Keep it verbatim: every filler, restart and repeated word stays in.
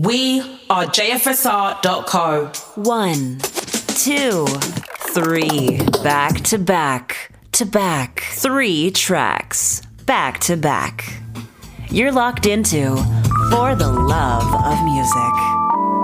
We are J F S R dot co. One, two, three, back to back to back. Three tracks, back to back. You're locked into For the Love of Music.